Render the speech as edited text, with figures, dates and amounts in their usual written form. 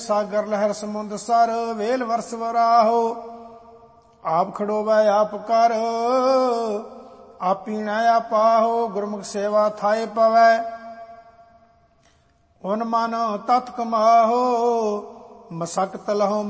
ਸਾਗਰ ਲਹਿਰ ਸਮੁੰਦ ਸਰ ਵੇਲ ਵਰਸ ਵਰਾਹੋ। ਆਪ ਖੜੋਵੈ ਆਪ ਕਰ ਆਪੀਣਾ ਆਪਾਹੋ। ਗੁਰਮੁਖ ਸੇਵਾ ਥਾਏ ਪਵੈ ਹੁਨ ਮਨ ਤਤ ਕਮਾਹੋ। ਮਸਕਤ ਲਹੋ